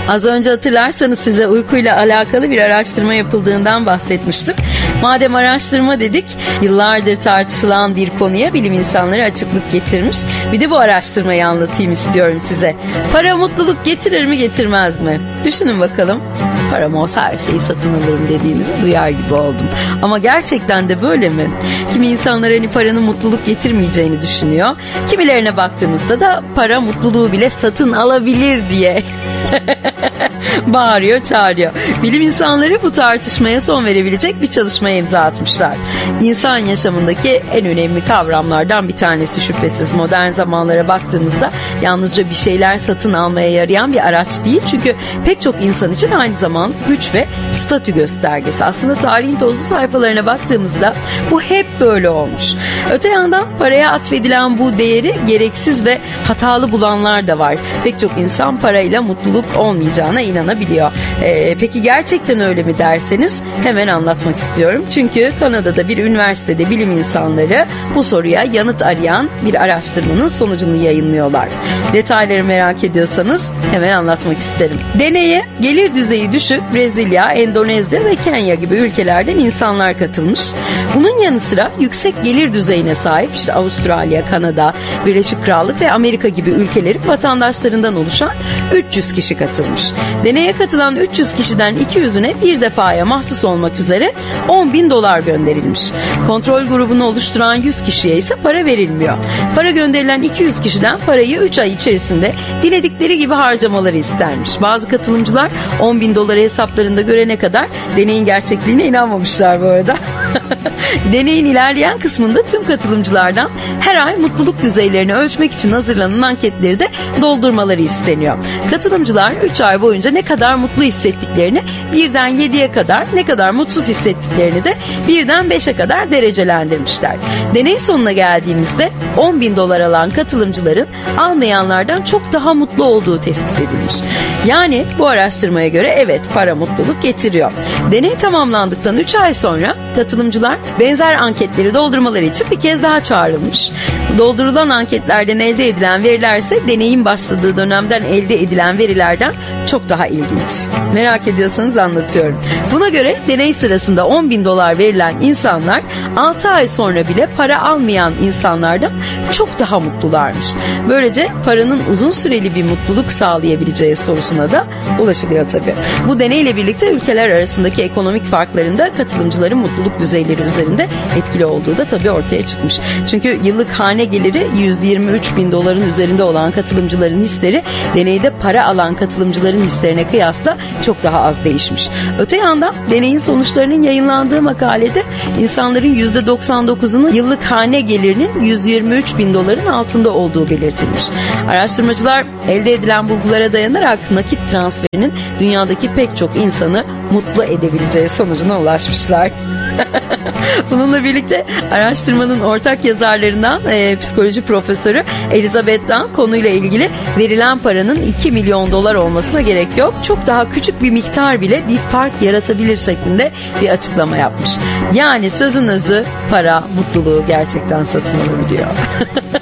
Az önce hatırlarsanız size uykuyla alakalı bir araştırma yapıldığından bahsetmiştim. Madem araştırma dedik, yıllardır tartışılan bir konuya bilim insanları açıklık getirmiş. Bir de bu araştırmayı anlatayım istiyorum size. Para mutluluk getirir mi, getirmez mi? Düşünün bakalım. Param olsa her şeyi satın alırım dediğinizi duyar gibi oldum. Ama gerçekten de böyle mi? Kimi insanlar hani paranın mutluluk getirmeyeceğini düşünüyor. Kimilerine baktığımızda da para mutluluğu bile satın alabilir diye bağırıyor, çağırıyor. Bilim insanları bu tartışmaya son verebilecek bir çalışmaya imza atmışlar. İnsan yaşamındaki en önemli kavramlardan bir tanesi şüphesiz. Modern zamanlara baktığımızda yalnızca bir şeyler satın almaya yarayan bir araç değil. Çünkü pek çok insan için aynı zamanda güç ve statü göstergesi. Aslında tarihin tozlu sayfalarına baktığımızda bu hep böyle olmuş. Öte yandan paraya atfedilen bu değeri gereksiz ve hatalı bulanlar da var. Pek çok insan parayla mutluluk olmayacağına inanabiliyor. Peki gerçekten öyle mi derseniz hemen anlatmak istiyorum. Çünkü Kanada'da bir üniversitede bilim insanları bu soruya yanıt arayan bir araştırmanın sonucunu yayınlıyorlar. Detayları merak ediyorsanız hemen anlatmak isterim. Deneye gelir düzeyi düşük Brezilya, Endonezya ve Kenya gibi ülkelerden insanlar katılmış. Bunun yanı sıra yüksek gelir düzeyine sahip işte Avustralya, Kanada, Birleşik Krallık ve Amerika gibi ülkelerin vatandaşlarından oluşan 300 kişi katılmış. Deneye katılan 300 kişiden 200'üne bir defaya mahsus olmak üzere $10.000 gönderilmiş. Kontrol grubunu oluşturan 100 kişiye ise para verilmiyor. Para gönderilen 200 kişiden parayı 3 ay içerisinde diledikleri gibi harcamaları istenmiş. Bazı katılımcılar $10.000 hesaplarında görene kadar deneyin gerçekliğine inanmamışlar bu arada. Deneyin ilerleyen kısmında tüm katılımcılardan her ay mutluluk düzeylerini ölçmek için hazırlanan anketleri de doldurmaları isteniyor. Katılımcılar 3 ay boyunca ne kadar mutlu hissettiklerini 1'den 7'ye kadar, ne kadar mutsuz hissettiklerini de 1'den 5'e kadar derecelendirmişler. Deney sonuna geldiğimizde $10.000 alan katılımcıların almayanlardan çok daha mutlu olduğu tespit edilmiş. Yani bu araştırmaya göre evet, para mutluluk getiriyor. Deney tamamlandıktan 3 ay sonra katılımcılar benzer anketleri doldurmaları için bir kez daha çağrılmış. Doldurulan anketlerden elde edilen veriler ise deneyin başladığı dönemden elde edilen verilerden çok daha ilginç. Merak ediyorsanız anlatıyorum. Buna göre deney sırasında $10.000 verilen insanlar 6 ay sonra bile para almayan insanlardan çok daha mutlularmış. Böylece paranın uzun süreli bir mutluluk sağlayabileceği sorusuna da ulaşılıyor tabii. Bu deneyle birlikte ülkeler arasındaki ekonomik farkların da katılımcıların mutluluk düzeyleri üzerinde etkili olduğu da tabii ortaya çıkmış. Çünkü yıllık hane geliri $123.000 üzerinde olan katılımcıların hisleri deneyde para alan katılımcıların hislerine kıyasla çok daha az değişmiş. Öte yandan deneyin sonuçlarının yayınlandığı makalede insanların %99'unun yıllık hane gelirinin $123.000 altında olduğu belirtilmiş. Araştırmacılar elde edilen bulgulara dayanarak nakit transferinin dünyadaki pek çok insanı mutlu edebileceği sonucuna ulaşmışlar. Bununla birlikte araştırmanın ortak yazarlarından psikoloji profesörü Elizabeth Dunn konuyla ilgili verilen paranın $2 milyon olmasına gerek yok. Çok daha küçük bir miktar bile bir fark yaratabilir şeklinde bir açıklama yapmış. Yani sözün özü, para mutluluğu gerçekten satın alabiliyor.